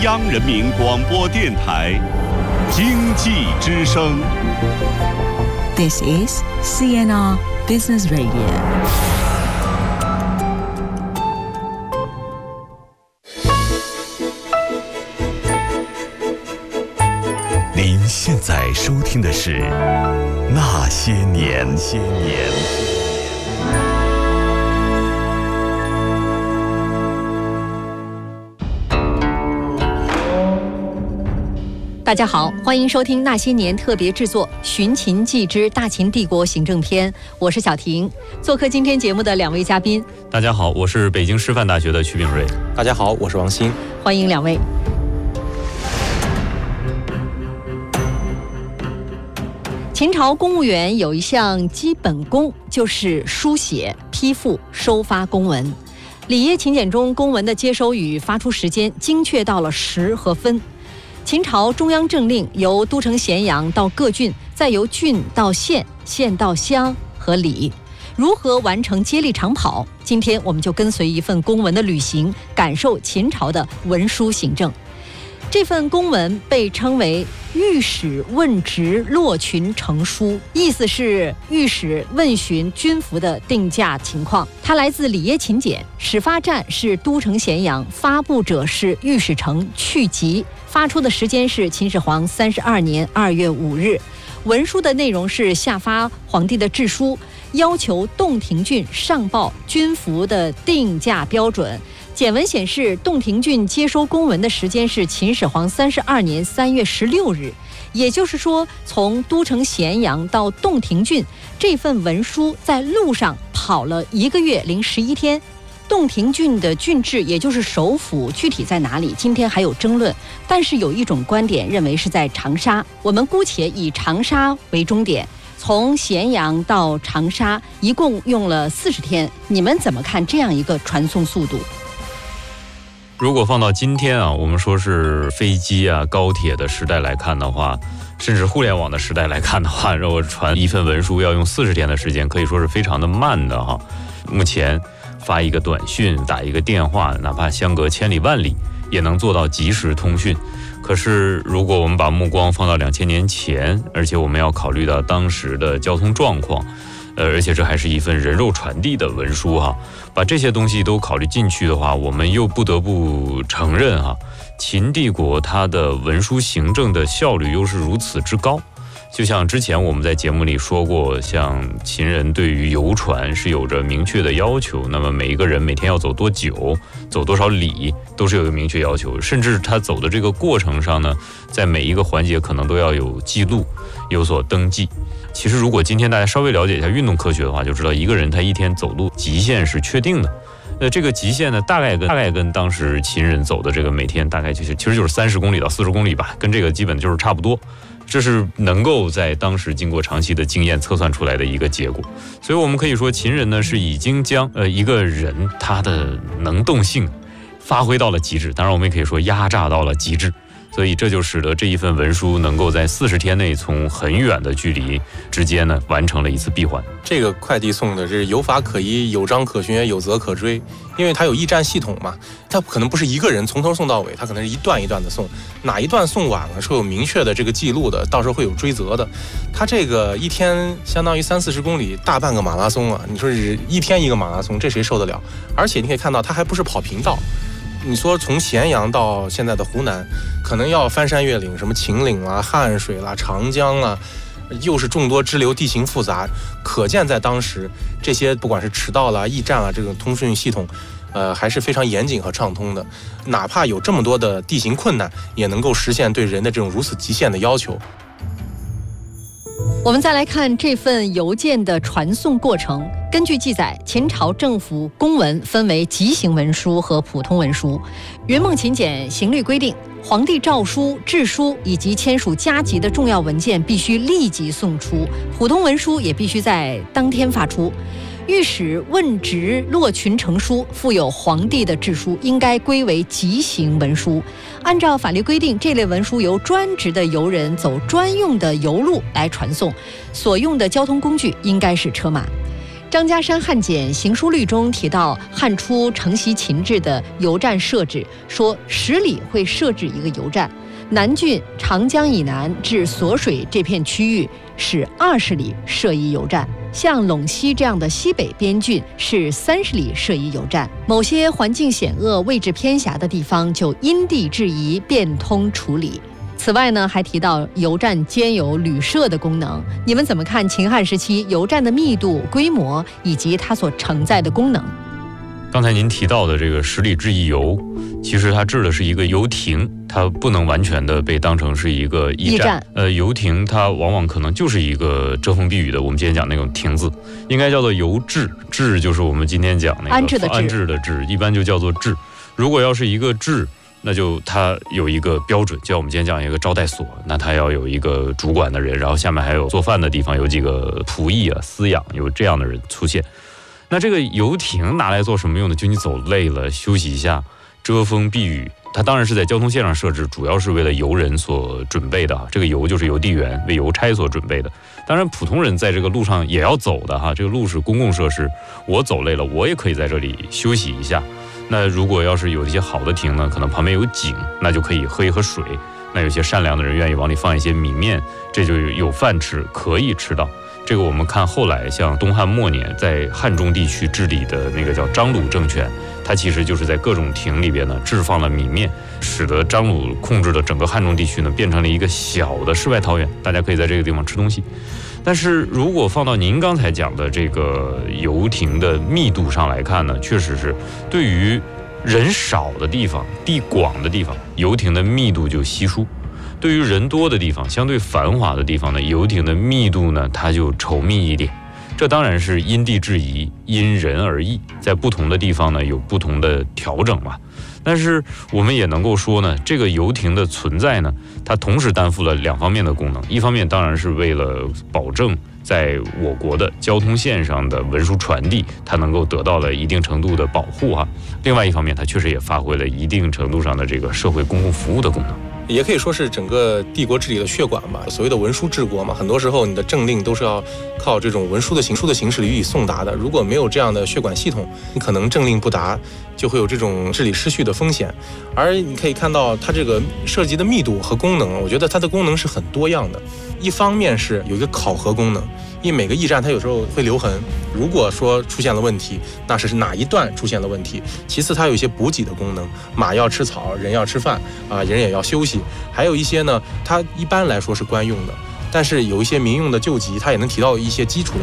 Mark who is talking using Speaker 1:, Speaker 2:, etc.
Speaker 1: 央人民广播电台经济之声。
Speaker 2: This is CNR Business Radio。
Speaker 1: 您现在收听的是《那些年》。
Speaker 3: 大家好，欢迎收听《那些年》特别制作《寻秦记之大秦帝国行政篇》，我是小婷。做客今天节目的两位嘉宾，
Speaker 4: 大家好，我是北京师范大学的曲炳瑞。
Speaker 5: 大家好，我是王鑫。
Speaker 3: 欢迎两位。秦朝公务员有一项基本功，就是书写、批复、收发公文。礼耶秦简中公文的接收与发出时间精确到了时和分。秦朝中央政令由都城咸阳到各郡，再由郡到县，县到乡和里。如何完成接力长跑？今天我们就跟随一份公文的旅行，感受秦朝的文书行政。这份公文被称为御史问职落群呈书，意思是御史问询军服的定价情况。它来自礼耶秦简，始发站是都城咸阳，发布者是御史丞去疾，发出的时间是秦始皇32年2月5日。文书的内容是下发皇帝的制书，要求洞庭郡上报军服的定价标准。简文显示，洞庭郡接收公文的时间是秦始皇32年3月16日，也就是说，从都城咸阳到洞庭郡，这份文书在路上跑了1个月零11天。洞庭郡的郡治，也就是首府，具体在哪里？今天还有争论，但是有一种观点认为是在长沙。我们姑且以长沙为终点，从咸阳到长沙一共用了40天。你们怎么看这样一个传送速度？
Speaker 4: 如果放到今天啊，我们说是飞机啊、高铁的时代来看的话，甚至互联网的时代来看的话，让我传一份文书要用40天的时间，可以说是非常的慢的哈。目前发一个短讯、打一个电话，哪怕相隔千里万里，也能做到即时通讯。可是如果我们把目光放到2000年前，而且我们要考虑到当时的交通状况，而且这还是一份人肉传递的文书哈，把这些东西都考虑进去的话，我们又不得不承认哈，秦帝国它的文书行政的效率又是如此之高。就像之前我们在节目里说过，像秦人对于游船是有着明确的要求，那么每一个人每天要走多久，走多少里，都是有一个明确要求，甚至他走的这个过程上呢，在每一个环节可能都要有记录，有所登记。其实如果今天大家稍微了解一下运动科学的话，就知道一个人他一天走路极限是确定的。这个极限呢，大概跟当时秦人走的这个每天大概其实就是30公里到40公里吧，跟这个基本就是差不多。这是能够在当时经过长期的经验测算出来的一个结果。所以我们可以说，秦人呢是已经将一个人他的能动性发挥到了极致，当然我们也可以说压榨到了极致。所以这就使得这一份文书能够在40天内从很远的距离之间呢完成了一次闭环。
Speaker 5: 这个快递送的是有法可依、有章可循、有责可追，因为它有驿站系统嘛，它可能不是一个人从头送到尾，它可能是一段一段的送，哪一段送晚了是有明确的这个记录的，到时候会有追责的。它这个一天相当于30-40公里，大半个马拉松啊！你说是一天一个马拉松，这谁受得了？而且你可以看到，它还不是跑平道。你说从咸阳到现在的湖南，可能要翻山越岭，什么秦岭啦、汉水啦、长江啦，又是众多支流，地形复杂，可见在当时这些不管是驰道啦、驿站啦，这种通讯系统，还是非常严谨和畅通的。哪怕有这么多的地形困难，也能够实现对人的这种如此极限的要求。
Speaker 3: 我们再来看这份邮件的传送过程。根据记载，秦朝政府公文分为急行文书和普通文书。云梦秦简行律规定，皇帝诏书、制书以及签署加急的重要文件必须立即送出，普通文书也必须在当天发出。御史问职落群呈书附有皇帝的制书，应该归为急行文书。按照法律规定，这类文书由专职的邮人走专用的邮路来传送，所用的交通工具应该是车马。 张家山汉简行书律中提到，汉初承袭秦制的邮站设置，说10里会设置一个邮站，南郡长江以南至锁水这片区域是20里设一邮站，像陇西这样的西北边郡是30里设一邮站，某些环境险恶、位置偏狭的地方就因地制宜变通处理。此外呢，还提到邮站兼有旅社的功能。你们怎么看秦汉时期邮站的密度、规模以及它所承载的功能？
Speaker 4: 刚才您提到的这个10里制一邮，其实它指的是一个邮亭，它不能完全的被当成是一个驿站。邮亭它往往可能就是一个遮风避雨的，我们今天讲那种亭子，应该叫做邮治。治就是我们今天讲那个安置的治，一般就叫做治。如果要是一个治，那就它有一个标准，就像我们今天讲一个招待所，那它要有一个主管的人，然后下面还有做饭的地方，有几个仆役啊、饲养，有这样的人出现。那这个游艇拿来做什么用的？就你走累了休息一下，遮风避雨。它当然是在交通线上设置，主要是为了游人所准备的。这个邮就是邮递员为邮差所准备的。当然普通人在这个路上也要走的哈，这个路是公共设施，我走累了，我也可以在这里休息一下。那如果要是有一些好的亭呢，可能旁边有井，那就可以喝一喝水。那有些善良的人愿意往里放一些米面，这就有饭吃，可以吃到。这个我们看后来像东汉末年在汉中地区治理的那个叫张鲁政权，它其实就是在各种亭里边呢置放了米面，使得张鲁控制的整个汉中地区呢变成了一个小的世外桃源，大家可以在这个地方吃东西。但是如果放到您刚才讲的这个游亭的密度上来看呢，确实是对于人少的地方、地广的地方，游亭的密度就稀疏；对于人多的地方、相对繁华的地方呢，游亭的密度呢它就稠密一点。这当然是因地制宜、因人而异，在不同的地方呢有不同的调整嘛。但是我们也能够说呢，这个游亭的存在呢，它同时担负了2方面的功能。一方面当然是为了保证在我国的交通线上的文书传递，它能够得到了一定程度的保护哈。另外一方面，它确实也发挥了一定程度上的这个社会公共服务的功能。
Speaker 5: 也可以说是整个帝国治理的血管吧。所谓的文书治国嘛，很多时候你的政令都是要靠这种文书的形式予以送达的。如果没有这样的血管系统，你可能政令不达，就会有这种治理失序的风险。而你可以看到它这个涉及的密度和功能，我觉得它的功能是很多样的。一方面是有一个考核功能，因为每个驿站它有时候会留痕，如果说出现了问题，那是哪一段出现了问题。其次它有一些补给的功能，马要吃草，人要吃饭啊，人也要休息。还有一些呢，它一般来说是官用的，但是有一些民用的救急，它也能提到一些基础的